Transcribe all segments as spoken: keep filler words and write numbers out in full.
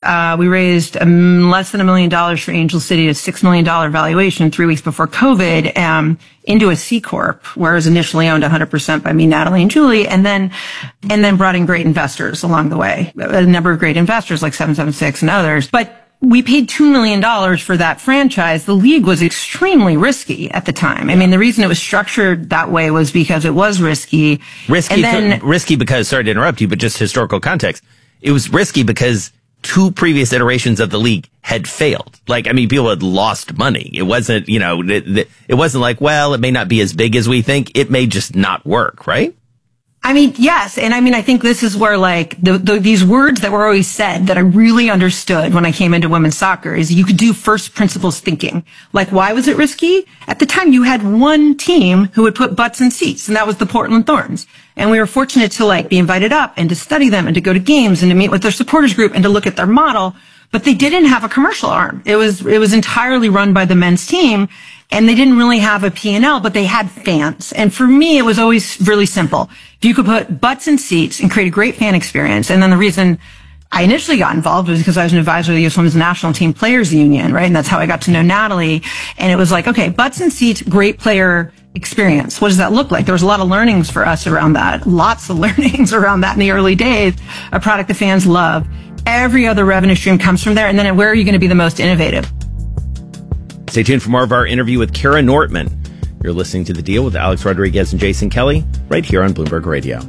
Uh, we raised um, less than a million dollars for Angel City, a six million dollars valuation three weeks before COVID, um, into a C Corp, where it was initially owned one hundred percent by me, Natalie, and Julie, and then, and then brought in great investors along the way. A number of great investors like seven seven six and others. But we paid two million dollars for that franchise. The league was extremely risky at the time. I mean, the reason it was structured that way was because it was risky. Risky, and then, risky because, sorry to interrupt you, but just historical context. It was risky because two previous iterations of the league had failed. Like, I mean, people had lost money. It wasn't, you know, it, it wasn't like, well, it may not be as big as we think. It may just not work, right? I mean, yes. And I mean, I think this is where like the, the, these words that were always said that I really understood when I came into women's soccer is you could do first principles thinking. Like, why was it risky? At the time, you had one team who would put butts in seats, and that was the Portland Thorns. And we were fortunate to like be invited up and to study them and to go to games and to meet with their supporters group and to look at their model. But they didn't have a commercial arm. It was, it was entirely run by the men's team. And they didn't really have a P and L, but they had fans. And for me, it was always really simple. If you could put butts in seats and create a great fan experience. And then the reason I initially got involved was because I was an advisor of the U S Women's National Team Players Union, right? And that's how I got to know Natalie. And it was like, okay, butts in seats, great player experience. What does that look like? There was a lot of learnings for us around that. Lots of learnings around that in the early days. A product the fans love. Every other revenue stream comes from there. And then where are you going to be the most innovative? Stay tuned for more of our interview with Kara Nortman. You're listening to The Deal with Alex Rodriguez and Jason Kelly right here on Bloomberg Radio.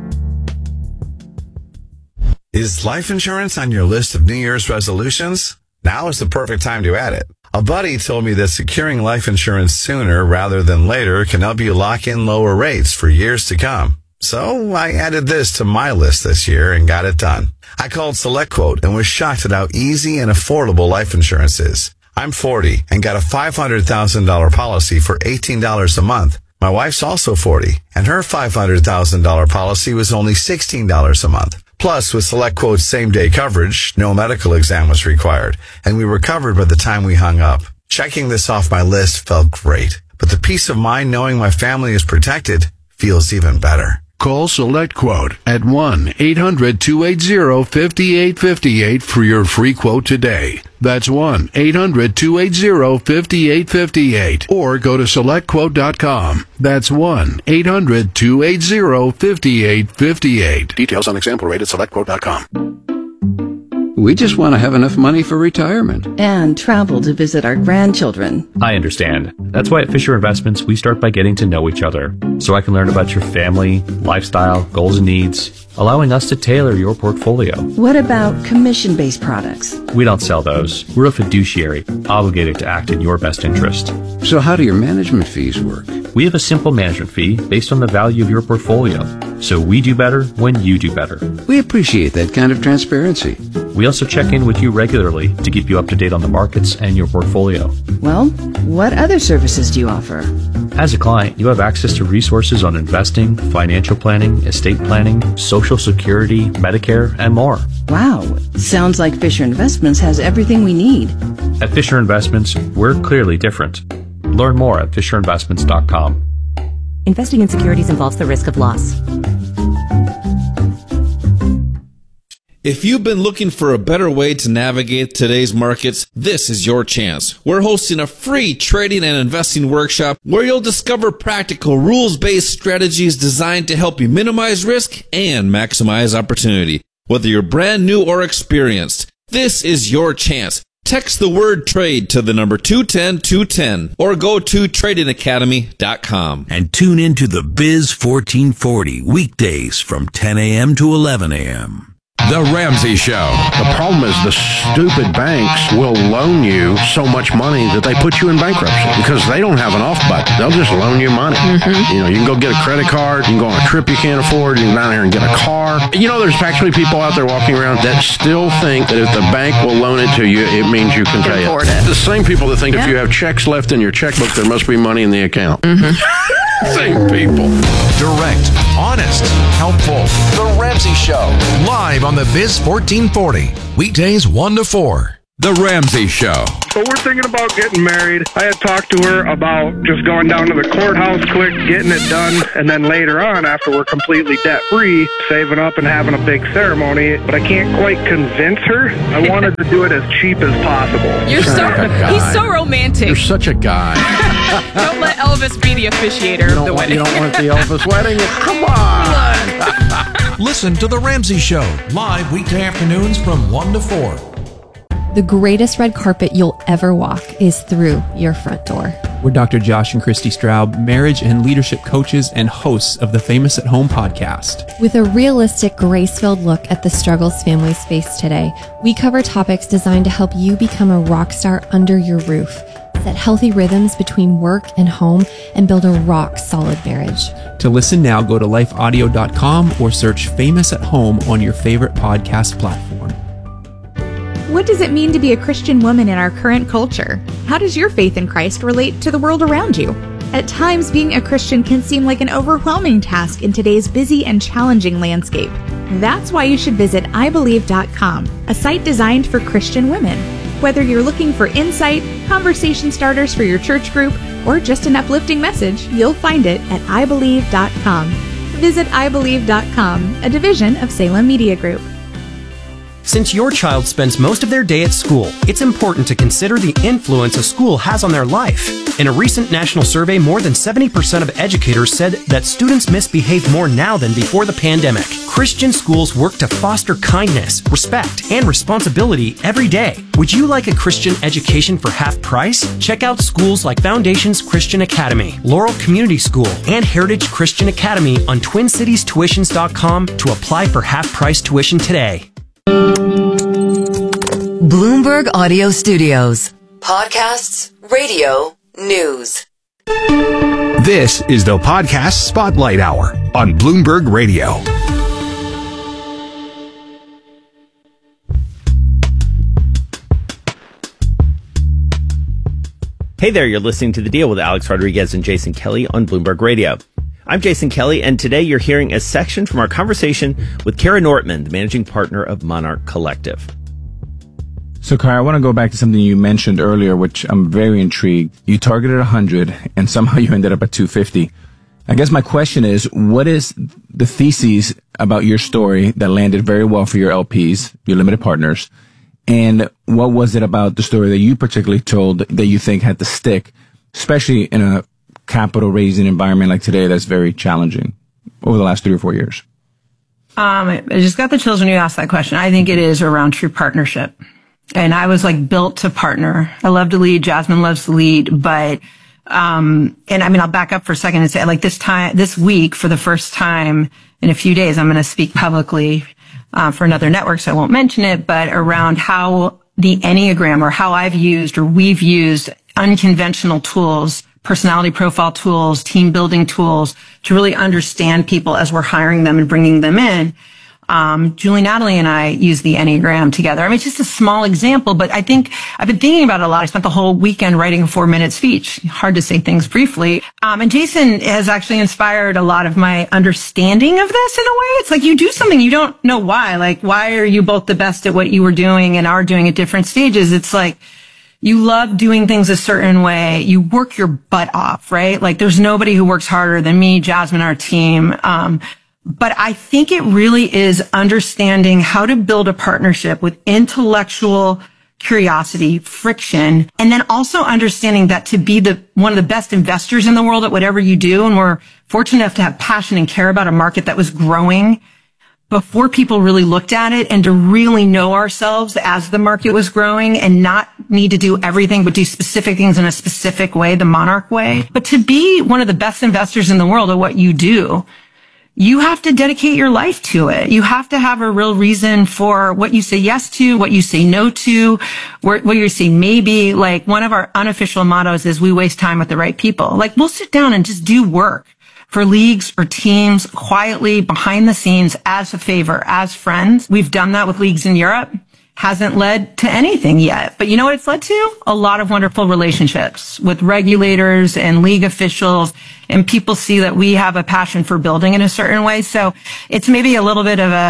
Is life insurance on your list of New Year's resolutions? Now is the perfect time to add it. A buddy told me that securing life insurance sooner rather than later can help you lock in lower rates for years to come. So I added this to my list this year and got it done. I called SelectQuote and was shocked at how easy and affordable life insurance is. I'm forty and got a five hundred thousand dollars policy for eighteen dollars a month. My wife's also forty, and her five hundred thousand dollars policy was only sixteen dollars a month. Plus, with SelectQuote's same-day coverage, no medical exam was required, and we were covered by the time we hung up. Checking this off my list felt great, but the peace of mind knowing my family is protected feels even better. Call SelectQuote at one eight hundred two eight zero five eight five eight for your free quote today. That's one eight hundred two eight zero five eight five eight. Or go to select quote dot com. That's one eight hundred two eight zero five eight five eight. Details on example rate at select quote dot com. We just want to have enough money for retirement. And travel to visit our grandchildren. I understand. That's why at Fisher Investments, we start by getting to know each other, so I can learn about your family, lifestyle, goals and needs, allowing us to tailor your portfolio. What about commission-based products? We don't sell those. We're a fiduciary, obligated to act in your best interest. So how do your management fees work? We have a simple management fee based on the value of your portfolio, so we do better when you do better. We appreciate that kind of transparency. We also check in with you regularly to keep you up to date on the markets and your portfolio. Well, what other services do you offer? As a client, you have access to resources on investing, financial planning, estate planning, Social Security, Medicare, and more. Wow, sounds like Fisher Investments has everything we need. At Fisher Investments, we're clearly different. Learn more at fisher investments dot com. Investing in securities involves the risk of loss. If you've been looking for a better way to navigate today's markets, this is your chance. We're hosting a free trading and investing workshop where you'll discover practical rules-based strategies designed to help you minimize risk and maximize opportunity. Whether you're brand new or experienced, this is your chance. Text the word trade to the number two one zero two one zero or go to trading academy dot com. And tune in to the Biz fourteen forty weekdays from ten a.m. to eleven a.m. The Ramsey Show. The problem is the stupid banks will loan you so much money that they put you in bankruptcy because they don't have an off button. They'll just loan you money. Mm-hmm. You know, you can go get a credit card. You can go on a trip you can't afford. You can go down here and get a car. You know, there's actually people out there walking around that still think that if the bank will loan it to you, it means you can pay it. it. The same people that think yeah. if you have checks left in your checkbook, there must be money in the account. Mm-hmm. Same people. Direct, honest, helpful. The Ramsey Show. Live on the Biz fourteen forty. Weekdays one to four. The Ramsey Show. So we're thinking about getting married. I had talked to her about just going down to the courthouse quick, getting it done, and then later on, after we're completely debt-free, saving up and having a big ceremony. But I can't quite convince her. I wanted to do it as cheap as possible. You're so, he's so romantic. You're such a guy. Don't let Elvis be the officiator You of the don't, want, wedding. you don't want the Elvis wedding? Come on. Listen to The Ramsey Show, live weekday afternoons from one to four. The greatest red carpet you'll ever walk is through your front door. We're Doctor Josh and Christy Straub, marriage and leadership coaches and hosts of the Famous at Home podcast. With a realistic, grace-filled look at the struggles families face today, we cover topics designed to help you become a rock star under your roof, set healthy rhythms between work and home, and build a rock-solid marriage. To listen now, go to life audio dot com or search Famous at Home on your favorite podcast platform. What does it mean to be a Christian woman in our current culture? How does your faith in Christ relate to the world around you? At times, being a Christian can seem like an overwhelming task in today's busy and challenging landscape. That's why you should visit i believe dot com, a site designed for Christian women. Whether you're looking for insight, conversation starters for your church group, or just an uplifting message, you'll find it at i believe dot com. Visit i believe dot com, a division of Salem Media Group. Since your child spends most of their day at school, it's important to consider the influence a school has on their life. In a recent national survey, more than seventy percent of educators said that students misbehave more now than before the pandemic. Christian schools work to foster kindness, respect, and responsibility every day. Would you like a Christian education for half price? Check out schools like Foundations Christian Academy, Laurel Community School, and Heritage Christian Academy on twin cities tuitions dot com to apply for half price tuition today. Bloomberg Audio Studios. Podcasts, radio, news. This is the Podcast Spotlight Hour on Bloomberg Radio. Hey there, you're listening to The Deal with Alex Rodriguez and Jason Kelly on Bloomberg Radio. I'm Jason Kelly, and today you're hearing a section from our conversation with Kara Nortman, the managing partner of Monarch Collective. So, Kara, I want to go back to something you mentioned earlier, which I'm very intrigued. You targeted one hundred, and somehow you ended up at two fifty. I guess my question is, what is the thesis about your story that landed very well for your L Ps, your limited partners? And what was it about the story that you particularly told that you think had to stick, especially in a capital raising environment like today that's very challenging over the last three or four years? Um, I just got the chills when you asked that question. I think it is around true partnership. And I was like built to partner. I love to lead. Jasmine loves to lead. But, um, and I mean, I'll back up for a second and say like this time, this week for the first time in a few days, I'm going to speak publicly, uh, for another network. So I won't mention it, but around how the Enneagram or how I've used or we've used unconventional tools, personality profile tools, team building tools to really understand people as we're hiring them and bringing them in. Um, Julie, Natalie, and I use the Enneagram together. I mean, it's just a small example, but I think I've been thinking about it a lot. I spent the whole weekend writing a four minute speech. Hard to say things briefly. Um, and Jason has actually inspired a lot of my understanding of this in a way. It's like you do something, you don't know why. Like, why are you both the best at what you were doing and are doing at different stages? It's like, you love doing things a certain way. You work your butt off, right? Like, there's nobody who works harder than me, Jasmine, our team. Um, But I think it really is understanding how to build a partnership with intellectual curiosity, friction, and then also understanding that to be the one of the best investors in the world at whatever you do, and we're fortunate enough to have passion and care about a market that was growing before people really looked at it, and to really know ourselves as the market was growing and not need to do everything but do specific things in a specific way, the Monarch way. But to be one of the best investors in the world at what you do, you have to dedicate your life to it. You have to have a real reason for what you say yes to, what you say no to, what you say maybe. Like, one of our unofficial mottos is we waste time with the right people. Like, we'll sit down and just do work for leagues or teams quietly behind the scenes as a favor, as friends. We've done that with leagues in Europe. Hasn't led to anything yet. But you know what it's led to? A lot of wonderful relationships with regulators and league officials, and people see that we have a passion for building in a certain way. So it's maybe a little bit of a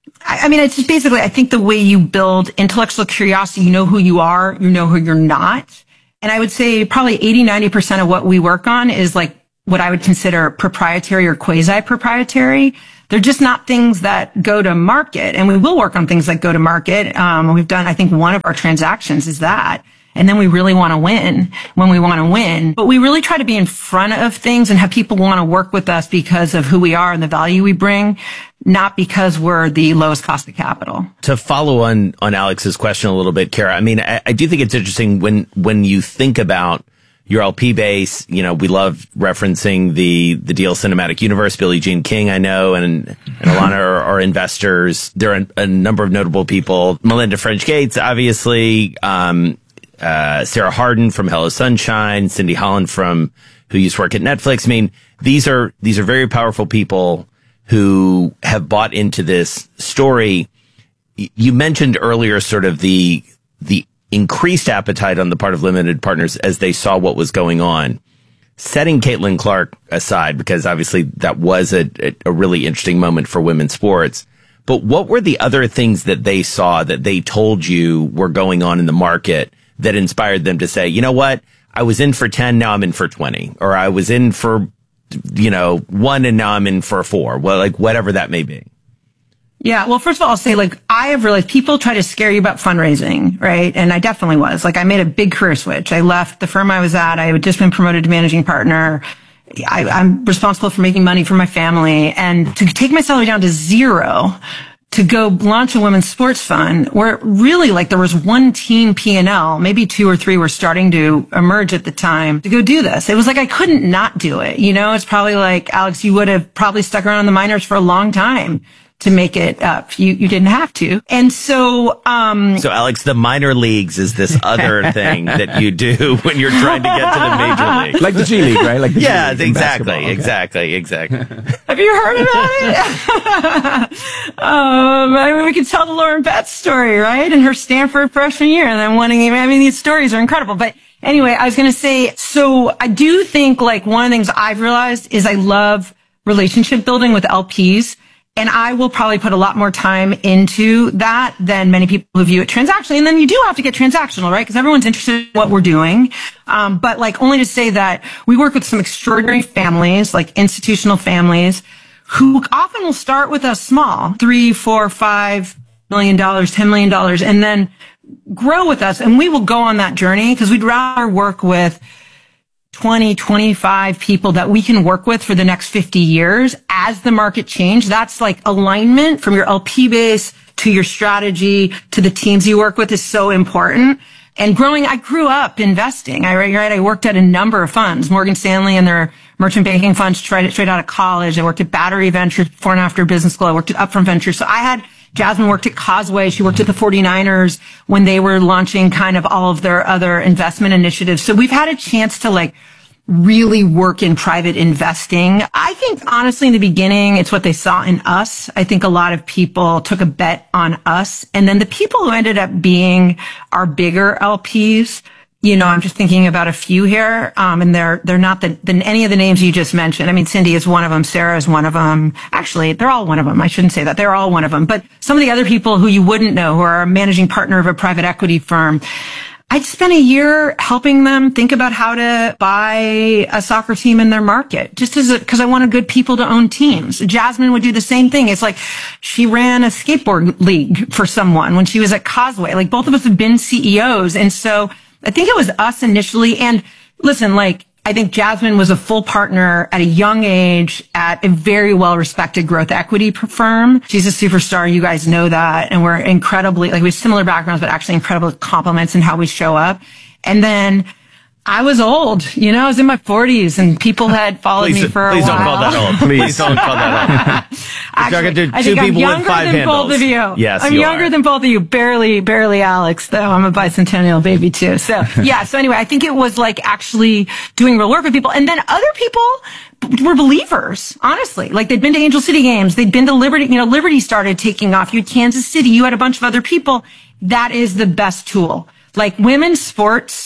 I, I mean, it's just basically, I think the way you build intellectual curiosity, you know who you are, you know who you're not. And I would say probably eighty, ninety percent of what we work on is like what I would consider proprietary or quasi-proprietary. They're just not things that go to market. And we will work on things that go to market. Um, we've done, I think one of our transactions is that. And then we really want to win when we want to win. But we really try to be in front of things and have people want to work with us because of who we are and the value we bring, not because we're the lowest cost of capital. To follow on, on Alex's question a little bit, Kara, I mean, I, I do think it's interesting when, when you think about your L P base. You know, we love referencing the, the Deal Cinematic Universe. Billie Jean King, I know, and, and Alana are, are investors. There are a, a number of notable people. Melinda French Gates, obviously, um, Uh, Sarah Hardin from Hello Sunshine, Cindy Holland from, who used to work at Netflix. I mean, these are, these are very powerful people who have bought into this story. You mentioned earlier sort of the, the increased appetite on the part of limited partners as they saw what was going on. Setting Caitlin Clark aside, because obviously that was a, a really interesting moment for women's sports. But what were the other things that they saw that they told you were going on in the market that inspired them to say, you know what, I was in for ten, now I'm in for twenty, or I was in for, you know, one and now I'm in for four. Well, like whatever that may be. Yeah. Well, first of all, I'll say, like, I have realized people try to scare you about fundraising, right? And I definitely was. Like, I made a big career switch. I left the firm I was at. I had just been promoted to managing partner. I, I'm responsible for making money for my family. And to take my salary down to zero to go launch a women's sports fund where really like there was one team P and L, maybe two or three were starting to emerge at the time to go do this. It was like I couldn't not do it. You know, it's probably like, Alex, you would have probably stuck around in the minors for a long time to make it up. You you didn't have to. And so um So Alex, the minor leagues is this other thing that you do when you're trying to get to the major league. Like the G League, right? Like the yeah, G League exactly, okay. exactly, exactly. Have you heard about it? um, I mean, we could tell the Lauren Betts story, right? In her Stanford freshman year and then winning. I mean, these stories are incredible. But anyway, I was going to say, so I do think like one of the things I've realized is I love relationship building with L Ps. And I will probably put a lot more time into that than many people who view it transactionally. And then you do have to get transactional, right? Because everyone's interested in what we're doing. Um, but like only to say that we work with some extraordinary families, like institutional families, who often will start with us small, three, four, five million dollars, ten million dollars, and then grow with us. And we will go on that journey because we'd rather work with twenty, twenty-five people that we can work with for the next fifty years as the market change. That's like alignment from your L P base to your strategy to the teams you work with is so important. And growing, I grew up investing. I, right, I worked at a number of funds, Morgan Stanley and their merchant banking funds straight, straight out of college. I worked at Battery Ventures before and after business school. I worked at Upfront Ventures. So I had Jasmine worked at Causeway. She worked at the forty-niners when they were launching kind of all of their other investment initiatives. So we've had a chance to like really work in private investing. I think honestly in the beginning, it's what they saw in us. I think a lot of people took a bet on us. And then the people who ended up being our bigger L Ps, you know, I'm just thinking about a few here. Um, and they're, they're not the, the, any of the names you just mentioned. I mean, Cindy is one of them. Sarah is one of them. Actually, they're all one of them. I shouldn't say that. They're all one of them. But some of the other people who you wouldn't know, who are a managing partner of a private equity firm, I'd spent a year helping them think about how to buy a soccer team in their market, just as because I wanted good people to own teams. Jasmine would do the same thing. It's like she ran a skateboard league for someone when she was at Causeway. Like both of us have been C E Os. And so I think it was us initially. And listen, like I think Jasmine was a full partner at a young age at a very well-respected growth equity firm. She's a superstar. You guys know that. And we're incredibly, like we have similar backgrounds, but actually incredible compliments in how we show up. And then I was old, you know, I was in my forties and people had followed please, me for a please while. Please don't call that old. Please don't call that old. Actually, to I two think I'm people younger with five than handles. both of you. Yes, I'm you younger are. than both of you. Barely, barely Alex, though. I'm a bicentennial baby too. So yeah. So anyway, I think it was like actually doing real work with people. And then other people were believers, honestly. Like they'd been to Angel City games. They'd been to Liberty. You know, Liberty started taking off. You had Kansas City. You had a bunch of other people. That is the best tool. Like women's sports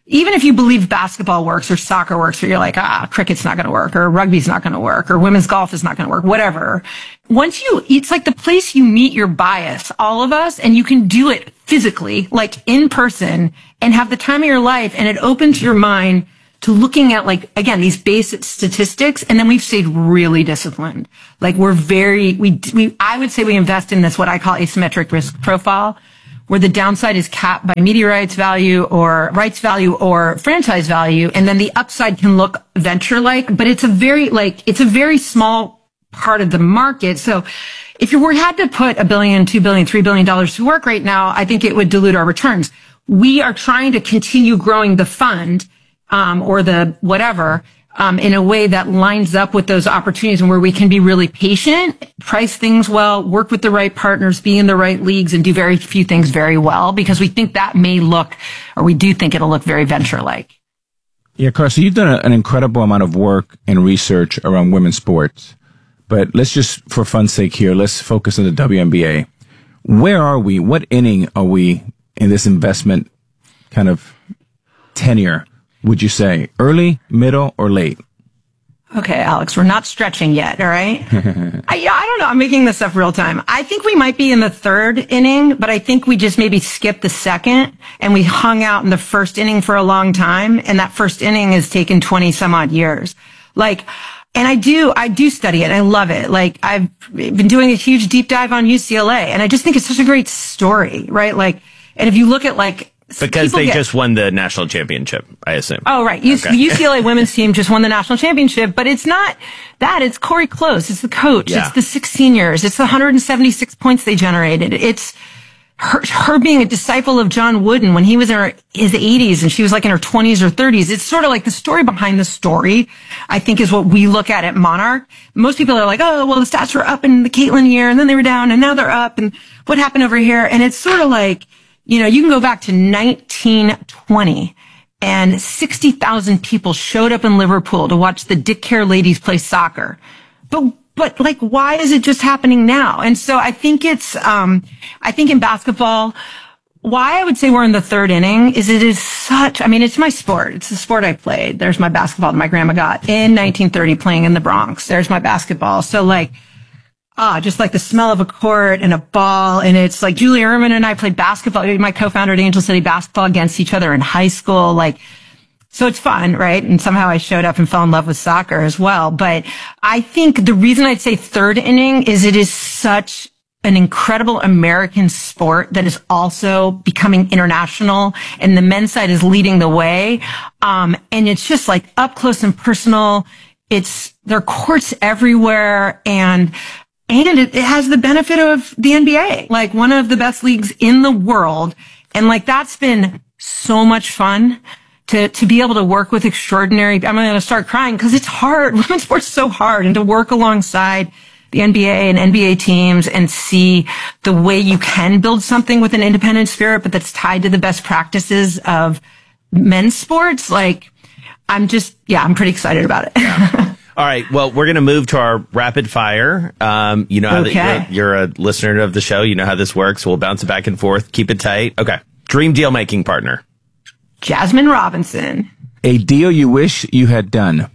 even if you believe basketball works or soccer works, or you're like, ah, cricket's not going to work, or rugby's not going to work, or women's golf is not going to work, whatever. Once you, it's like the place you meet your bias, all of us, and you can do it physically, like in person, and have the time of your life, and it opens your mind to looking at, like, again, these basic statistics, and then we've stayed really disciplined. Like, we're very, we, we, I would say we invest in this, what I call asymmetric risk profile, where the downside is capped by media rights value or rights value or franchise value. And then the upside can look venture-like, but it's a very, like, it's a very small part of the market. So if you were had to put a billion, two billion, three billion dollars to work right now, I think it would dilute our returns. We are trying to continue growing the fund, um, or the whatever, um, in a way that lines up with those opportunities and where we can be really patient, price things well, work with the right partners, be in the right leagues, and do very few things very well, because we think that may look, or we do think it'll look very venture-like. Yeah, Carson, you've done a, an incredible amount of work and research around women's sports. But let's just, for fun's sake here, let's focus on the W N B A. Where are we? What inning are we in this investment kind of tenure, would you say? Early, middle, or late? Okay, Alex, we're not stretching yet, all right? I, I don't know. I'm making this up real time. I think we might be in the third inning, but I think we just maybe skipped the second, and we hung out in the first inning for a long time, and that first inning has taken twenty some odd years. Like, and I do, I do study it. I love it. Like, I've been doing a huge deep dive on U C L A, and I just think it's such a great story, right? Like, and if you look at, like, because they get, just won the national championship, I assume. Oh, right. U- okay. The U C L A women's team just won the national championship, but it's not that. It's Corey Close. It's the coach. Yeah. It's the six seniors. It's the one hundred seventy-six points they generated. It's her, her being a disciple of John Wooden when he was in her, his eighties and she was like in her twenties or thirties. It's sort of like the story behind the story, I think, is what we look at at Monarch. Most people are like, oh, well, the stats were up in the Caitlin year and then they were down and now they're up and what happened over here? And it's sort of like, you know, you can go back to nineteen twenty and sixty thousand people showed up in Liverpool to watch the Dick Care ladies play soccer. But, but like, why is it just happening now? And so I think it's, um, I think in basketball, why I would say we're in the third inning is it is such, I mean, it's my sport. It's the sport I played. There's my basketball that my grandma got in nineteen thirty playing in the Bronx. There's my basketball. So like, Ah, just like the smell of a court and a ball. And it's like Julie Ehrman and I played basketball, my co-founder at Angel City Basketball, against each other in high school. Like, so it's fun, right? And somehow I showed up and fell in love with soccer as well. But I think the reason I'd say third inning is it is such an incredible American sport that is also becoming international, and the men's side is leading the way. Um, and it's just like up close and personal. It's, there are courts everywhere, and And it, it has the benefit of the N B A, like one of the best leagues in the world. And like, that's been so much fun to, to be able to work with extraordinary, I'm going to start crying because it's hard. Women's sports is so hard, and to work alongside the N B A and N B A teams and see the way you can build something with an independent spirit, but that's tied to the best practices of men's sports. Like, I'm just, yeah, I'm pretty excited about it. Yeah. All right. Well, we're going to move to our rapid fire. Um, you know how okay. that you're, you're a listener of the show. You know how this works. We'll bounce it back and forth. Keep it tight. Okay. Dream deal making partner. Jasmine Robinson. A deal you wish you had done.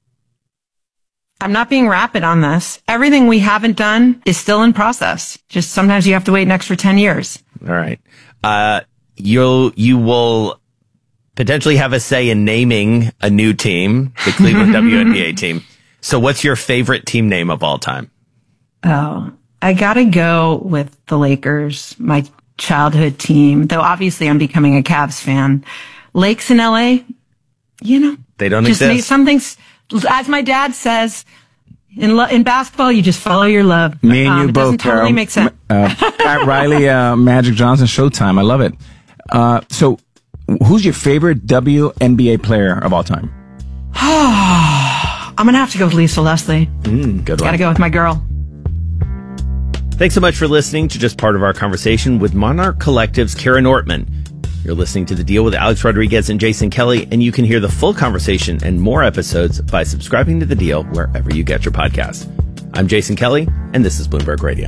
I'm not being rapid on this. Everything we haven't done is still in process. Just sometimes you have to wait an extra ten years. All right. Uh, you'll, you will potentially have a say in naming a new team, the Cleveland W N B A team. So what's your favorite team name of all time? Oh, I gotta go with the Lakers, my childhood team, though obviously I'm becoming a Cavs fan. Lakes in L A, you know. They don't just exist. Some things, as my dad says, in lo- in basketball, you just follow your love. Me and um, you it both, doesn't totally Carol. make sense. Uh, Pat Riley, uh, Magic Johnson, Showtime. I love it. Uh, so who's your favorite W N B A player of all time? I'm going to have to go with Lisa Leslie. Mm, good one. Gotta go with my girl. Thanks so much for listening to just part of our conversation with Monarch Collective's Karen Ortman. You're listening to The Deal with Alex Rodriguez and Jason Kelly, and you can hear the full conversation and more episodes by subscribing to The Deal wherever you get your podcasts. I'm Jason Kelly, and this is Bloomberg Radio.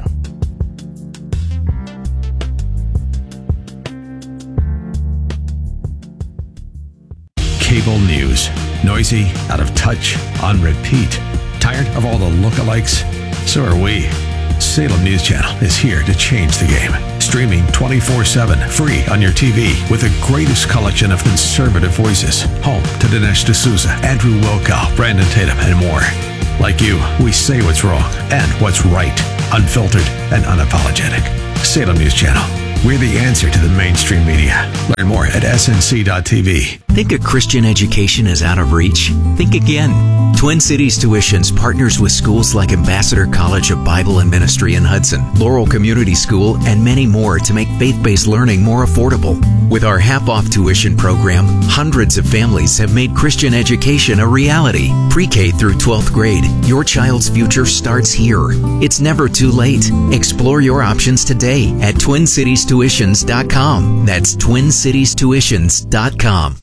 old news. Noisy, out of touch, on repeat. Tired of all the lookalikes? So are we. Salem News Channel is here to change the game. Streaming twenty-four seven, free on your T V, with the greatest collection of conservative voices. Home to Dinesh D'Souza, Andrew Wilkow, Brandon Tatum, and more. Like you, we say what's wrong and what's right. Unfiltered and unapologetic. Salem News Channel. We're the answer to the mainstream media. Learn more at S N C dot T V. Think a Christian education is out of reach? Think again. Twin Cities Tuitions partners with schools like Ambassador College of Bible and Ministry in Hudson, Laurel Community School, and many more to make faith-based learning more affordable. With our half-off tuition program, hundreds of families have made Christian education a reality. Pre-K through twelfth grade, your child's future starts here. It's never too late. Explore your options today at twin cities tuitions dot com. That's twin cities tuitions dot com.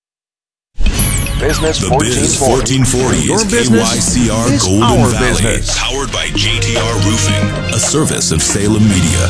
Business The Biz fourteen forty Your is business K Y C R is Golden our Valley. business. Powered by J T R Roofing, a service of Salem Media.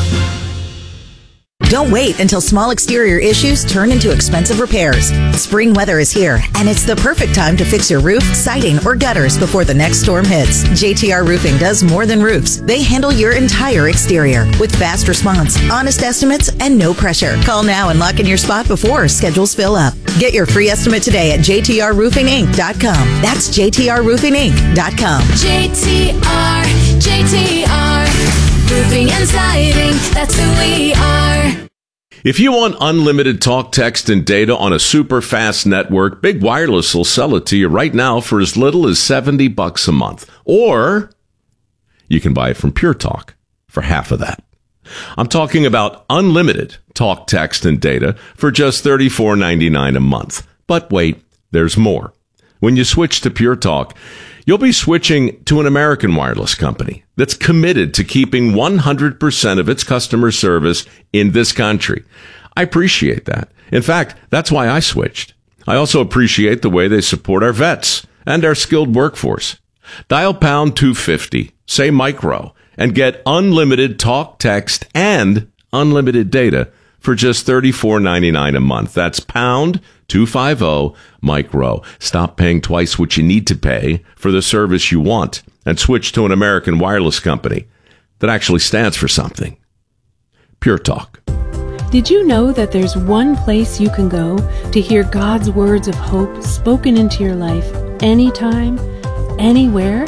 Don't wait until small exterior issues turn into expensive repairs. Spring weather is here, and it's the perfect time to fix your roof, siding, or gutters before the next storm hits. J T R Roofing does more than roofs. They handle your entire exterior with fast response, honest estimates, and no pressure. Call now and lock in your spot before schedules fill up. Get your free estimate today at J T R roofing inc dot com. That's J T R roofing inc dot com. J T R, J T R, roofing and siding, that's who we are. If you want unlimited talk, text, and data on a super fast network, Big Wireless will sell it to you right now for as little as seventy bucks a month. Or you can buy it from Pure Talk for half of that. I'm talking about unlimited talk, text, and data for just thirty-four ninety-nine a month. But wait, there's more. When you switch to Pure Talk, you'll be switching to an American wireless company that's committed to keeping one hundred percent of its customer service in this country. I appreciate that. In fact, that's why I switched. I also appreciate the way they support our vets and our skilled workforce. Dial pound two fifty, say micro, and get unlimited talk, text, and unlimited data for just thirty-four ninety-nine a month. That's pound two fifty micro. Stop paying twice what you need to pay for the service you want and switch to an American wireless company that actually stands for something. Pure Talk. Did you know that there's one place you can go to hear God's words of hope spoken into your life anytime, anywhere?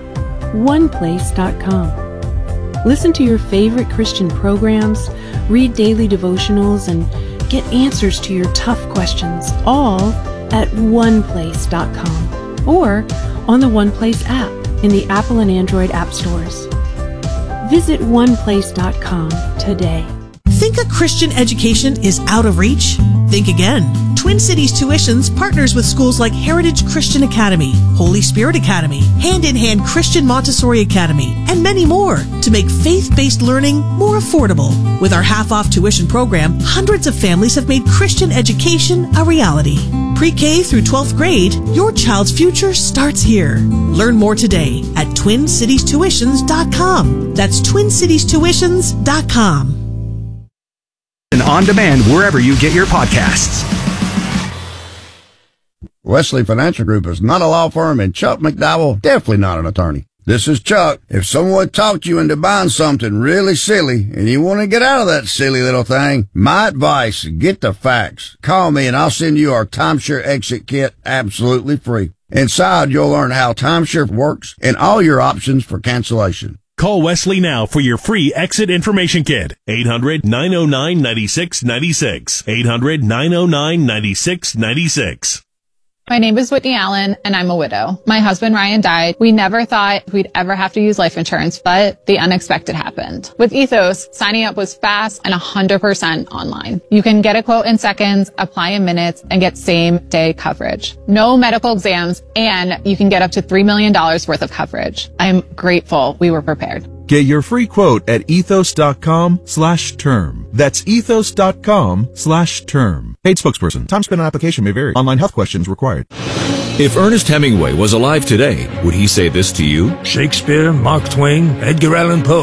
one place dot com. Listen to your favorite Christian programs, read daily devotionals, and get answers to your tough questions, all at one place dot com or on the OnePlace app in the Apple and Android app stores. Visit one place dot com today. Think a Christian education is out of reach? Think again. Twin Cities Tuitions partners with schools like Heritage Christian Academy, Holy Spirit Academy, Hand in Hand Christian Montessori Academy, and many more to make faith-based learning more affordable. With our half-off tuition program, hundreds of families have made Christian education a reality. Pre-K through twelfth grade, your child's future starts here. Learn more today at twin cities tuitions dot com. That's twin cities tuitions dot com. And on demand wherever you get your podcasts. Wesley Financial Group is not a law firm, and Chuck McDowell definitely not an attorney. This is Chuck. If someone talked you into buying something really silly and you want to get out of that silly little thing, my advice, get the facts. Call me and I'll send you our timeshare exit kit absolutely free. Inside, you'll learn how timeshare works and all your options for cancellation. Call Wesley now for your free exit information kit. eight hundred, nine oh nine, nine six nine six. eight hundred, nine oh nine, nine six nine six. My name is Whitney Allen, and I'm a widow. My husband, Ryan, died. We never thought we'd ever have to use life insurance, but the unexpected happened. With Ethos, signing up was fast and one hundred percent online. You can get a quote in seconds, apply in minutes, and get same-day coverage. No medical exams, and you can get up to three million dollars worth of coverage. I'm grateful we were prepared. Get your free quote at ethos.com slash term. That's ethos.com slash term. Paid spokesperson. Time spent on application may vary. Online health questions required. If Ernest Hemingway was alive today, would he say this to you? Shakespeare, Mark Twain, Edgar Allan Poe.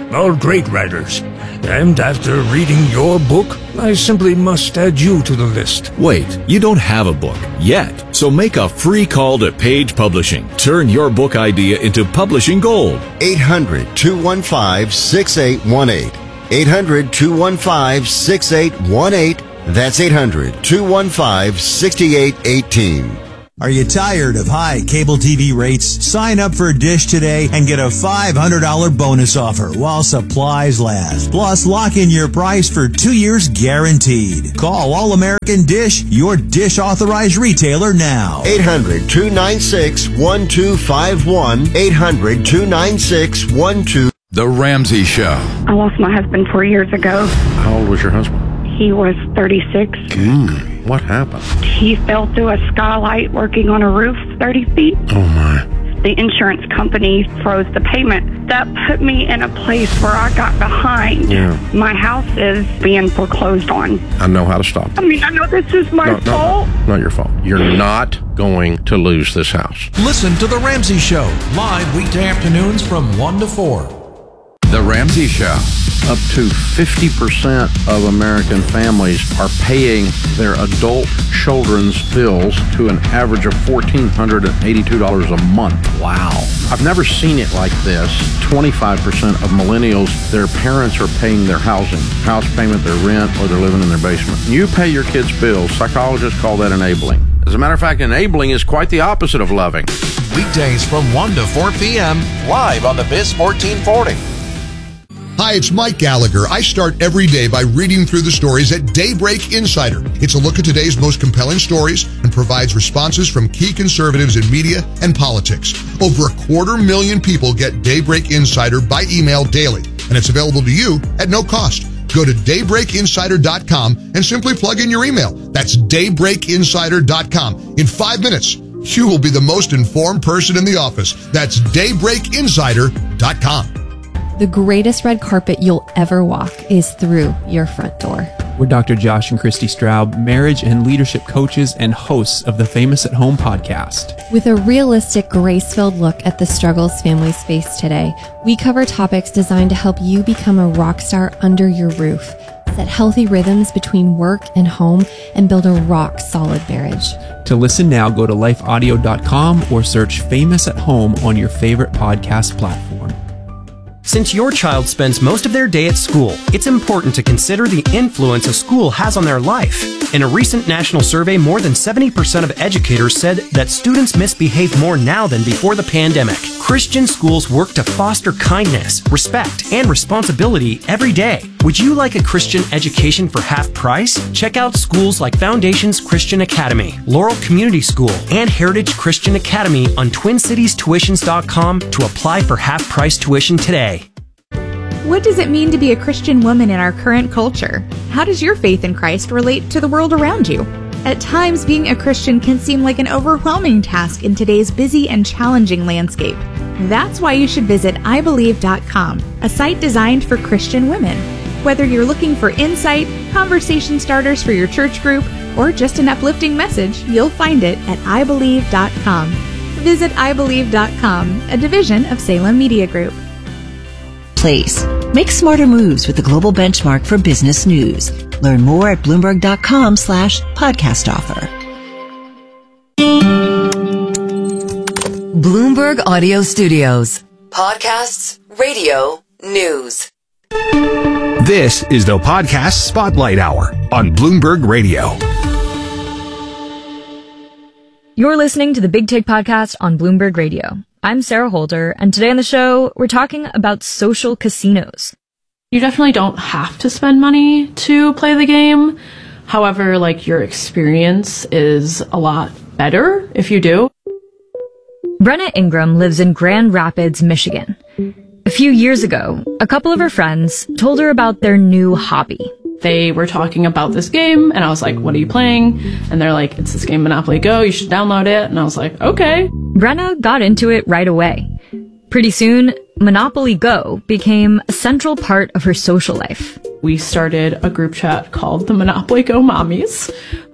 all great writers. And after reading your book, I simply must add you to the list. Wait, you don't have a book yet. So make a free call to Page Publishing. Turn your book idea into publishing gold. eight hundred, two one five, six eight one eight. eight hundred, two one five, six eight one eight. That's eight hundred, two one five, six eight one eight. Are you tired of high cable T V rates? Sign up for Dish today and get a five hundred dollars bonus offer while supplies last. Plus, lock in your price for two years guaranteed. Call All American Dish, your Dish authorized retailer now. eight hundred, two nine six, one two five one. eight hundred, two nine six, one two. The Ramsey Show. I lost my husband four years ago. How old was your husband? He was thirty-six. Mm, what happened? He fell through a skylight working on a roof thirty feet. Oh, my. The insurance company froze the payment. That put me in a place where I got behind. Yeah. My house is being foreclosed on. I know how to stop I it. mean, I know this is my No, no, fault. no, not your fault. You're not going to lose this house. Listen to The Ramsey Show, live weekday afternoons from one to four. The Ramsey Show. Up to fifty percent of American families are paying their adult children's bills to an average of one thousand four hundred eighty-two dollars a month. Wow. I've never seen it like this. twenty-five percent of millennials, their parents are paying their housing, house payment, their rent, or they're living in their basement. You pay your kids' bills. Psychologists call that enabling. As a matter of fact, enabling is quite the opposite of loving. Weekdays from one to four p.m. live on the Biz fourteen forty. Hi, it's Mike Gallagher. I start every day by reading through the stories at Daybreak Insider. It's a look at today's most compelling stories and provides responses from key conservatives in media and politics. Over a quarter million people get Daybreak Insider by email daily, and it's available to you at no cost. Go to daybreak insider dot com and simply plug in your email. That's daybreak insider dot com. In five minutes, you will be the most informed person in the office. That's daybreak insider dot com. The greatest red carpet you'll ever walk is through your front door. We're Doctor Josh and Christy Straub, marriage and leadership coaches and hosts of the Famous at Home podcast. With a realistic, grace-filled look at the struggles families face today, we cover topics designed to help you become a rock star under your roof, set healthy rhythms between work and home, and build a rock-solid marriage. To listen now, go to life audio dot com or search Famous at Home on your favorite podcast platform. Since your child spends most of their day at school, it's important to consider the influence a school has on their life. In a recent national survey, more than seventy percent of educators said that students misbehave more now than before the pandemic. Christian schools work to foster kindness, respect, and responsibility every day. Would you like a Christian education for half price? Check out schools like Foundations Christian Academy, Laurel Community School, and Heritage Christian Academy on twin cities tuitions dot com to apply for half price tuition today. What does it mean to be a Christian woman in our current culture? How does your faith in Christ relate to the world around you? At times, being a Christian can seem like an overwhelming task in today's busy and challenging landscape. That's why you should visit i believe dot com, a site designed for Christian women. Whether you're looking for insight, conversation starters for your church group, or just an uplifting message, you'll find it at i believe dot com. Visit i believe dot com, a division of Salem Media Group. Place. Make smarter moves with the global benchmark for business news. Learn more at bloomberg dot com slash podcast offer. Bloomberg Audio Studios. Podcasts, radio, news. This is the Podcast Spotlight Hour on Bloomberg Radio. You're listening to the Big Take Podcast on Bloomberg Radio. I'm Sarah Holder, and today on the show, we're talking about social casinos. You definitely don't have to spend money to play the game. However, like, your experience is a lot better if you do. Brenna Ingram lives in Grand Rapids, Michigan. A few years ago, a couple of her friends told her about their new hobby. They were talking about this game, and I was like, what are you playing? And they're like, it's this game Monopoly Go, you should download it. And I was like, okay. Brenna got into it right away. Pretty soon, Monopoly Go became a central part of her social life. We started a group chat called the Monopoly Go Mommies.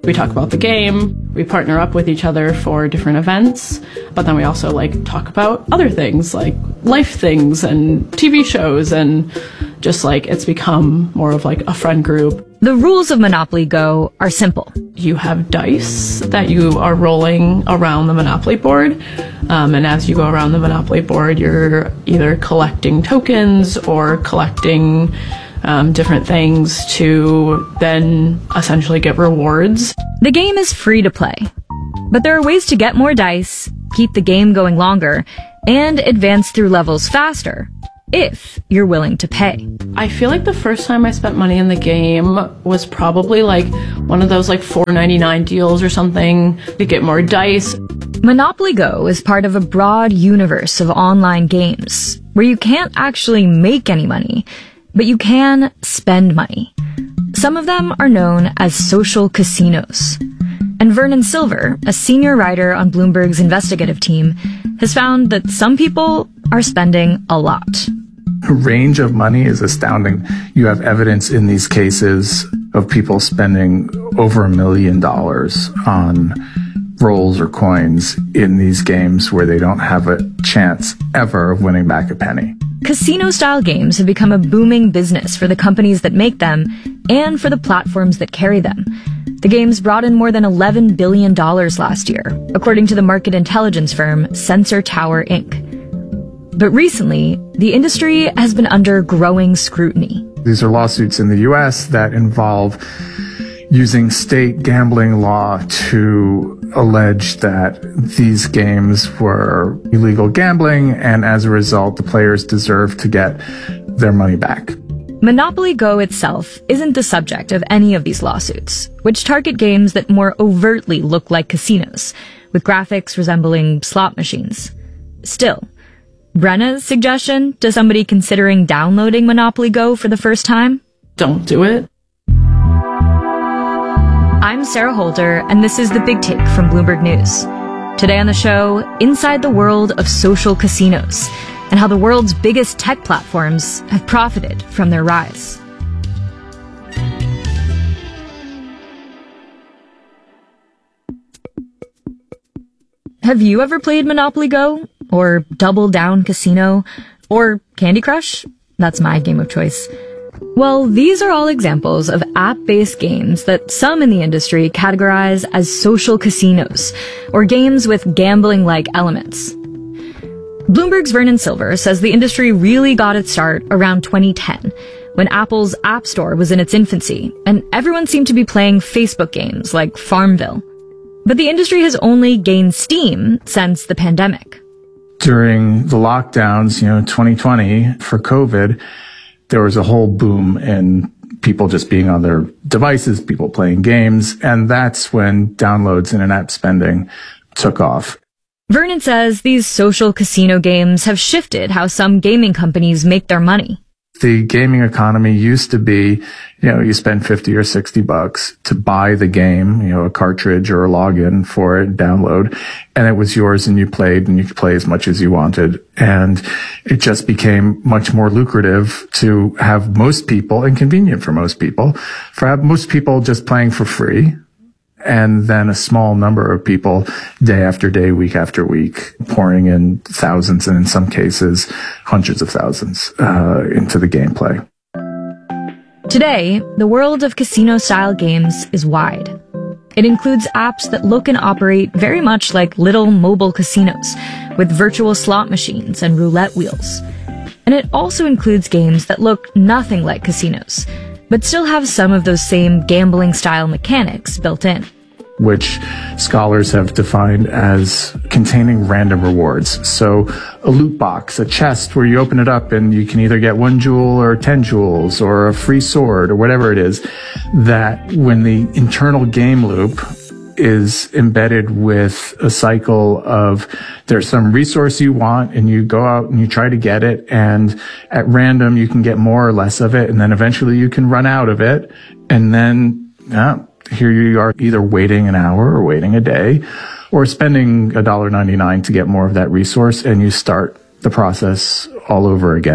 We talk about the game, we partner up with each other for different events, but then we also like talk about other things like life things and T V shows, and just like it's become more of like a friend group. The rules of Monopoly Go are simple. You have dice that you are rolling around the Monopoly board, um, and as you go around the Monopoly board, you're either collecting tokens or collecting Um, different things to then essentially get rewards. The game is free to play, but there are ways to get more dice, keep the game going longer, and advance through levels faster, if you're willing to pay. I feel like the first time I spent money in the game was probably like one of those like four ninety-nine deals or something to get more dice. Monopoly Go is part of a broad universe of online games where you can't actually make any money, but you can spend money. Some of them are known as social casinos. And Vernon Silver, a senior writer on Bloomberg's investigative team, has found that some people are spending a lot. The range of money is astounding. You have evidence in these cases of people spending over a million dollars on rolls or coins in these games where they don't have a chance ever of winning back a penny. Casino-style games have become a booming business for the companies that make them and for the platforms that carry them. The games brought in more than eleven billion dollars last year, according to the market intelligence firm Sensor Tower, Incorporated. But recently, the industry has been under growing scrutiny. These are lawsuits in the U S that involve using state gambling law to allege that these games were illegal gambling, and as a result, the players deserve to get their money back. Monopoly Go itself isn't the subject of any of these lawsuits, which target games that more overtly look like casinos, with graphics resembling slot machines. Still, Brenna's suggestion to somebody considering downloading Monopoly Go for the first time? Don't do it. I'm Sarah Holder, and this is The Big Take from Bloomberg News. Today on the show, inside the world of social casinos and how the world's biggest tech platforms have profited from their rise. Have you ever played Monopoly Go? Or Double Down Casino? Or Candy Crush? That's my game of choice. Well, these are all examples of app-based games that some in the industry categorize as social casinos, or games with gambling-like elements. Bloomberg's Vernon Silver says the industry really got its start around twenty ten, when Apple's App Store was in its infancy, and everyone seemed to be playing Facebook games like Farmville. But the industry has only gained steam since the pandemic. During the lockdowns, you know, twenty twenty, for COVID, there was a whole boom in people just being on their devices, people playing games, and that's when downloads and in-app spending took off. Vernon says these social casino games have shifted how some gaming companies make their money. The gaming economy used to be, you know, you spend fifty or sixty bucks to buy the game, you know, a cartridge or a login for it, download, and it was yours and you played and you could play as much as you wanted. And it just became much more lucrative to have most people, and convenient for most people, for have most people just playing for free. And then a small number of people day after day, week after week, pouring in thousands and in some cases hundreds of thousands uh, into the gameplay. Today, the world of casino-style games is wide. It includes apps that look and operate very much like little mobile casinos, with virtual slot machines and roulette wheels. And it also includes games that look nothing like casinos, but still have some of those same gambling-style mechanics built in, which scholars have defined as containing random rewards. So a loot box, a chest where you open it up and you can either get one jewel or ten jewels or a free sword or whatever it is, that when the internal game loop is embedded with a cycle of there's some resource you want and you go out and you try to get it, and at random you can get more or less of it, and then eventually you can run out of it, and then yeah, here you are either waiting an hour or waiting a day or spending one dollar ninety-nine to get more of that resource, and you start the process all over again.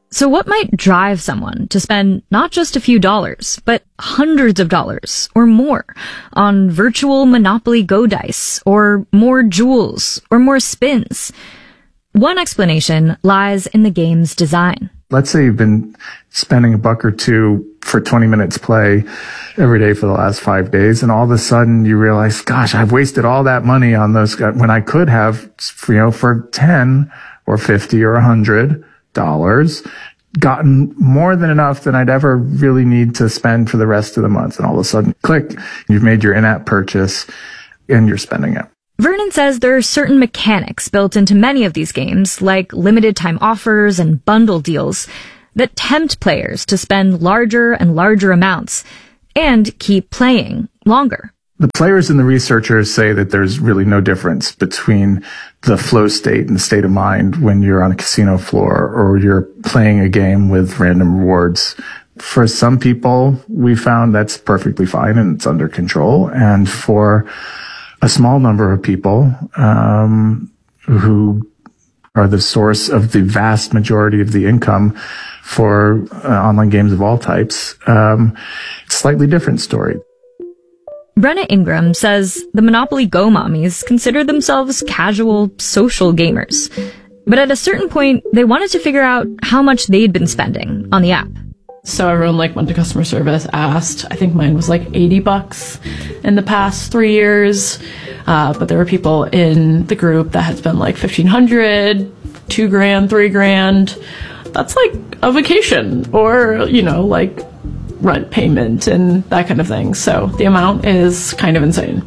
So what might drive someone to spend not just a few dollars, but hundreds of dollars or more on virtual Monopoly Go dice, or more jewels, or more spins? One explanation lies in the game's design. Let's say you've been spending a buck or two for twenty minutes play every day for the last five days, and all of a sudden you realize, gosh, I've wasted all that money on those, when I could have, you know, for ten or fifty or one hundred dollars, gotten more than enough than I'd ever really need to spend for the rest of the month. And all of a sudden, click, you've made your in-app purchase and you're spending it. Vernon says there are certain mechanics built into many of these games, like limited time offers and bundle deals, that tempt players to spend larger and larger amounts and keep playing longer. The players and the researchers say that there's really no difference between the flow state and the state of mind when you're on a casino floor or you're playing a game with random rewards. For some people, we found that's perfectly fine and it's under control. And for a small number of people um, who are the source of the vast majority of the income for uh, online games of all types, um, slightly different story. Brenna Ingram says the Monopoly Go mommies consider themselves casual, social gamers. But at a certain point, they wanted to figure out how much they'd been spending on the app. So everyone like went to customer service, asked. I think mine was like eighty bucks in the past three years. Uh, but there were people in the group that had spent like fifteen hundred, two grand, three grand. That's like a vacation or, you know, like rent payment and that kind of thing. So the amount is kind of insane.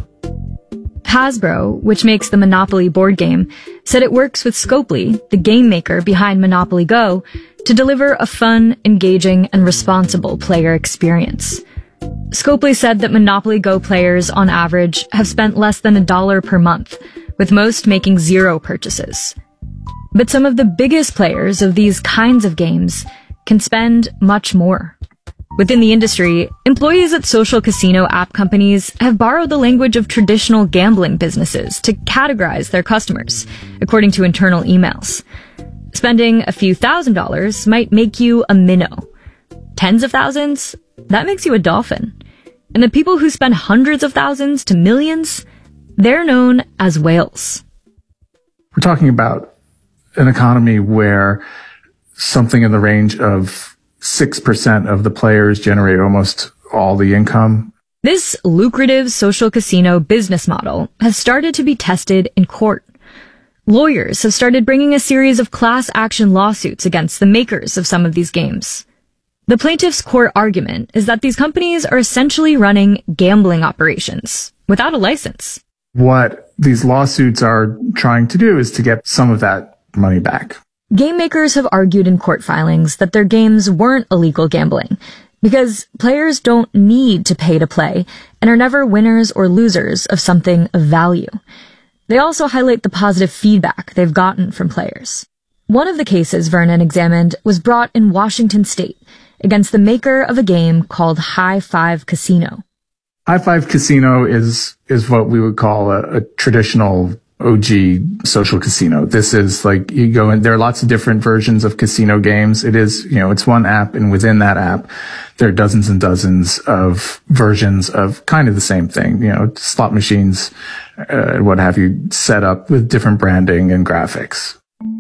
Hasbro, which makes the Monopoly board game, said it works with Scopely, the game maker behind Monopoly Go, to deliver a fun, engaging, and responsible player experience. Scopely said that Monopoly Go players, on average, have spent less than a dollar per month, with most making zero purchases. But some of the biggest players of these kinds of games can spend much more. Within the industry, employees at social casino app companies have borrowed the language of traditional gambling businesses to categorize their customers, according to internal emails. Spending a few thousand dollars might make you a minnow. Tens of thousands? That makes you a dolphin. And the people who spend hundreds of thousands to millions, they're known as whales. We're talking about an economy where something in the range of six percent of the players generate almost all the income. This lucrative social casino business model has started to be tested in court. Lawyers have started bringing a series of class action lawsuits against the makers of some of these games. The plaintiff's court argument is that these companies are essentially running gambling operations without a license. What these lawsuits are trying to do is to get some of that money back. Game makers have argued in court filings that their games weren't illegal gambling because players don't need to pay to play and are never winners or losers of something of value. They also highlight the positive feedback they've gotten from players. One of the cases Vernon examined was brought in Washington state against the maker of a game called High Five Casino. High Five Casino is is what we would call a, a traditional O G social casino. This is like you go in, there are lots of different versions of casino games. It is, you know, it's one app, and within that app, there are dozens and dozens of versions of kind of the same thing, you know, slot machines, uh, what have you, set up with different branding and graphics.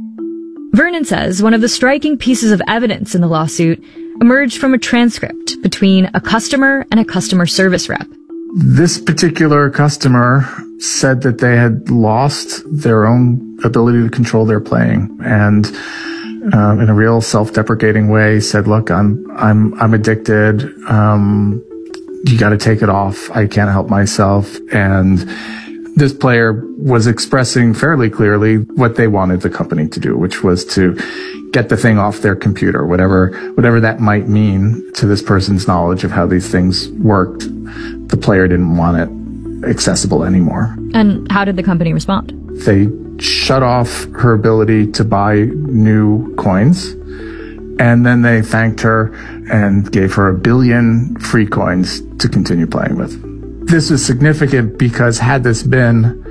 Vernon says one of the striking pieces of evidence in the lawsuit emerged from a transcript between a customer and a customer service rep. This particular customer said that they had lost their own ability to control their playing, and uh, in a real self-deprecating way said, look, I'm I'm I'm addicted. Um, you got to take it off. I can't help myself. And this player was expressing fairly clearly what they wanted the company to do, which was to get the thing off their computer, whatever whatever that might mean to this person's knowledge of how these things worked. The player didn't want it accessible anymore. And how did the company respond? They shut off her ability to buy new coins, and then they thanked her and gave her a billion free coins to continue playing with. This is significant because had this been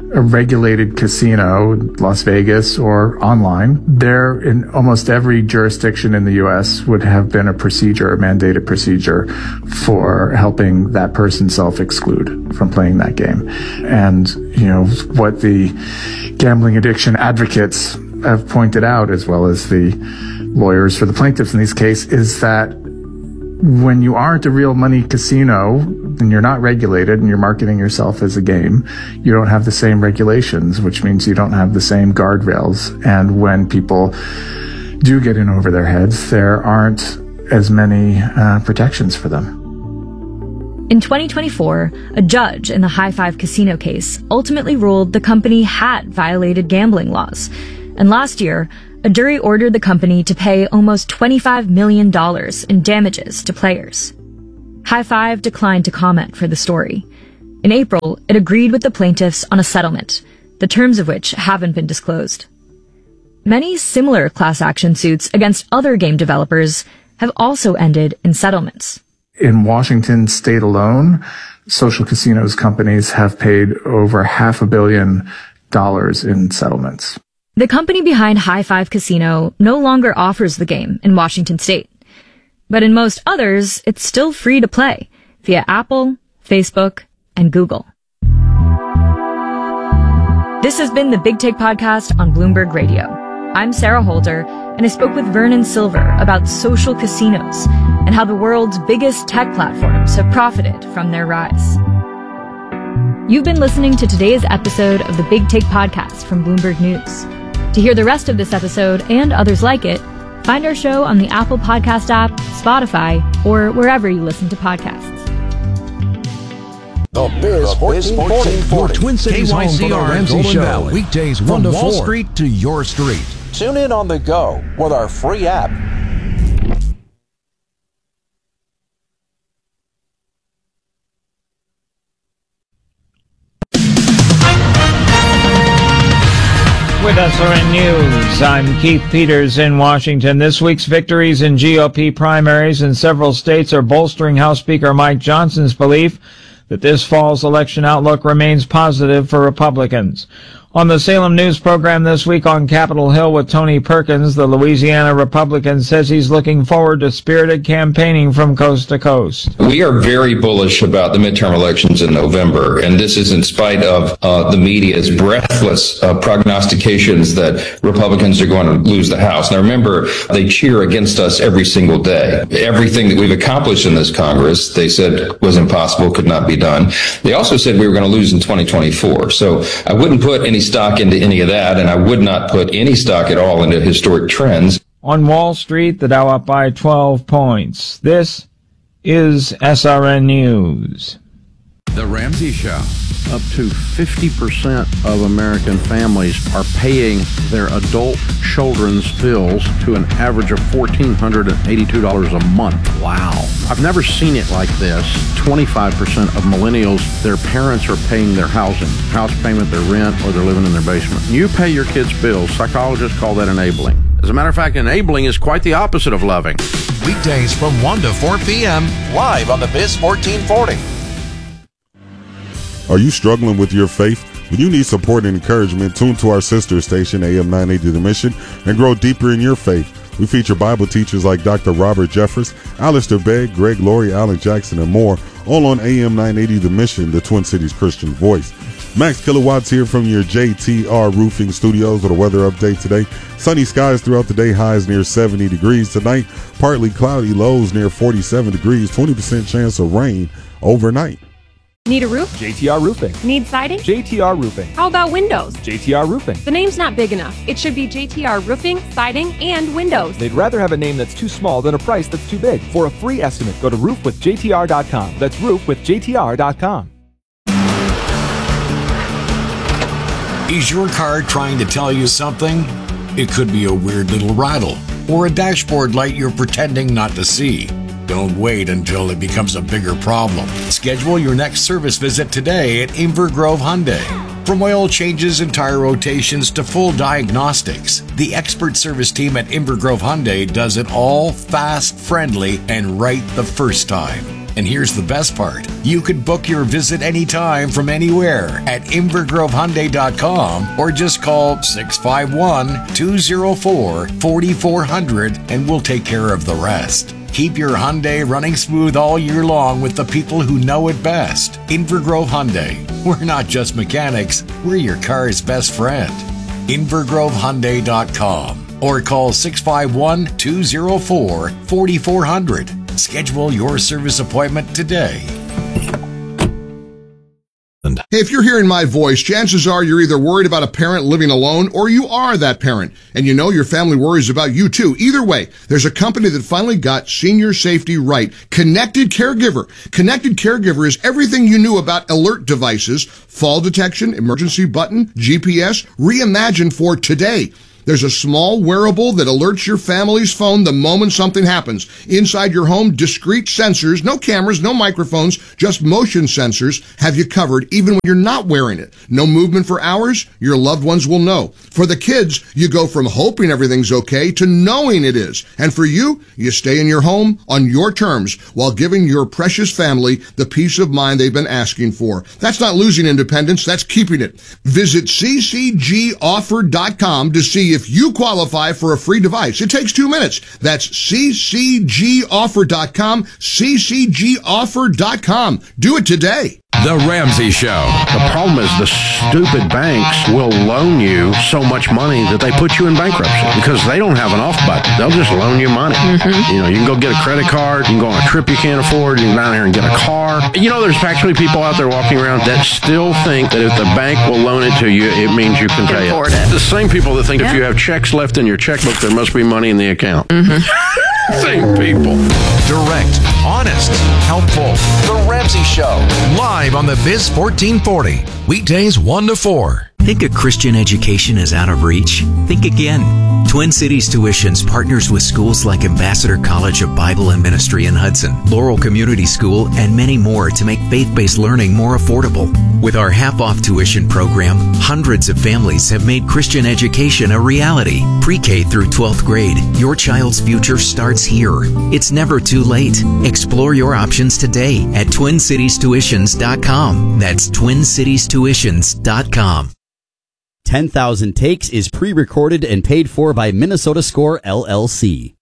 a regulated casino, Las Vegas or online, there in almost every jurisdiction in the U S would have been a procedure, a mandated procedure for helping that person self-exclude from playing that game. And, you know, what the gambling addiction advocates have pointed out, as well as the lawyers for the plaintiffs in these cases, is that when you aren't a real money casino and you're not regulated and you're marketing yourself as a game, you don't have the same regulations, which means you don't have the same guardrails. And when people do get in over their heads, there aren't as many uh, protections for them. In twenty twenty-four, a judge in the High Five Casino case ultimately ruled the company had violated gambling laws. And last year, a jury ordered the company to pay almost twenty-five million dollars in damages to players. High Five declined to comment for the story. In April, it agreed with the plaintiffs on a settlement, the terms of which haven't been disclosed. Many similar class action suits against other game developers have also ended in settlements. In Washington state alone, social casinos companies have paid over half a billion dollars in settlements. The company behind High Five Casino no longer offers the game in Washington state. But in most others, it's still free to play via Apple, Facebook, and Google. This has been the Big Take Podcast on Bloomberg Radio. I'm Sarah Holder, and I spoke with Vernon Silver about social casinos and how the world's biggest tech platforms have profited from their rise. You've been listening to today's episode of the Big Take Podcast from Bloomberg News. To hear the rest of this episode and others like it, find our show on the Apple Podcast app, Spotify, or wherever you listen to podcasts. The Biz fourteen forty. Your Twin Cities home for the Ramsey Show. Weekdays one to Wall Street to your street. Tune in on the go with our free app. With S R N News, I'm Keith Peters in Washington. This week's victories in G O P primaries in several states are bolstering House Speaker Mike Johnson's belief that this fall's election outlook remains positive for Republicans. On the Salem News program this week on Capitol Hill with Tony Perkins, the Louisiana Republican says he's looking forward to spirited campaigning from coast to coast. We are very bullish about the midterm elections in November, and this is in spite of uh, the media's breathless uh, prognostications that Republicans are going to lose the House. Now remember, they cheer against us every single day. Everything that we've accomplished in this Congress, they said was impossible, could not be done. They also said we were going to lose in twenty twenty-four. So I wouldn't put any stock into any of that, and I would not put any stock at all into historic trends. On Wall Street, the Dow up by twelve points. This is S R N News. The Ramsey Show. Up to fifty percent of American families are paying their adult children's bills to an average of one thousand four hundred eighty-two dollars a month. Wow. I've never seen it like this. twenty-five percent of millennials, their parents are paying their housing, house payment, their rent, or they're living in their basement. You pay your kids' bills. Psychologists call that enabling. As a matter of fact, enabling is quite the opposite of loving. Weekdays from one to four p.m. live on the Biz fourteen forty. Are you struggling with your faith? When you need support and encouragement, tune to our sister station, A M nine eighty The Mission, and grow deeper in your faith. We feature Bible teachers like Doctor Robert Jeffress, Alistair Begg, Greg Laurie, Alan Jackson, and more, all on A M nine eighty The Mission, the Twin Cities Christian voice. Max Kilowatts here from your J T R Roofing Studios with a weather update today. Sunny skies throughout the day, highs near seventy degrees. Tonight, partly cloudy, lows near forty-seven degrees, twenty percent chance of rain overnight. Need a roof? J T R Roofing. Need siding? J T R Roofing. How about windows? J T R Roofing. The name's not big enough. It should be J T R Roofing, Siding, and Windows. They'd rather have a name that's too small than a price that's too big. For a free estimate, go to roof with J T R dot com. That's roof with J T R dot com. Is your car trying to tell you something? It could be a weird little rattle or a dashboard light you're pretending not to see. Don't wait until it becomes a bigger problem. Schedule your next service visit today at Inver Grove Hyundai. From oil changes and tire rotations to full diagnostics, the expert service team at Inver Grove Hyundai does it all fast, friendly, and right the first time. And here's the best part. You could book your visit anytime from anywhere at inver grove hyundai dot com or just call six five one, two oh four, four four zero zero and we'll take care of the rest. Keep your Hyundai running smooth all year long with the people who know it best. Inver Grove Hyundai. We're not just mechanics, we're your car's best friend. inver grove hyundai dot com or call six five one, two oh four, four four zero zero. Schedule your service appointment today. Hey, if you're hearing my voice, chances are you're either worried about a parent living alone or you are that parent. And you know your family worries about you too. Either way, there's a company that finally got senior safety right. Connected Caregiver. Connected Caregiver is everything you knew about alert devices, fall detection, emergency button, G P S, reimagined for today. There's a small wearable that alerts your family's phone the moment something happens. Inside your home, discrete sensors, no cameras, no microphones, just motion sensors have you covered even when you're not wearing it. No movement for hours, your loved ones will know. For the kids, you go from hoping everything's okay to knowing it is. And for you, you stay in your home on your terms while giving your precious family the peace of mind they've been asking for. That's not losing independence, that's keeping it. Visit c c g offer dot com to see if you qualify for a free device. It takes two minutes. That's c c g offer dot com, c c g offer dot com. Do it today. The Ramsey Show. The problem is the stupid banks will loan you so much money that they put you in bankruptcy because they don't have an off button. They'll just loan you money. Mm-hmm. You know, you can go get a credit card, you can go on a trip you can't afford, you can go down here and get a car. You know, there's actually people out there walking around that still think that if the bank will loan it to you, it means you can pay it. it. The same people that think yeah. if you have checks left in your checkbook, there must be money in the account. Mm-hmm. Same people. Direct, honest, helpful. The Ramsey Show. Live on the Biz fourteen forty. Weekdays one to four. Think a Christian education is out of reach? Think again. Twin Cities Tuitions partners with schools like Ambassador College of Bible and Ministry in Hudson, Laurel Community School, and many more to make faith-based learning more affordable. With our half-off tuition program, hundreds of families have made Christian education a reality. Pre-K through twelfth grade, your child's future starts here. It's never too late. Explore your options today at twin cities tuitions dot com. That's twin cities tuitions dot com. ten thousand Takes is pre-recorded and paid for by Minnesota Score L L C.